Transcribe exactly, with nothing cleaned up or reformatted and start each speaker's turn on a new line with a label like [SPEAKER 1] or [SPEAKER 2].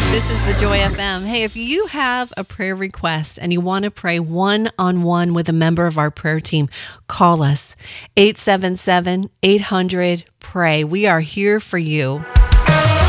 [SPEAKER 1] This is the Joy F M. Hey, if you have a prayer request and you want to pray one-on-one with a member of our prayer team, call us eight seven seven, eight hundred, pray. We are here for you.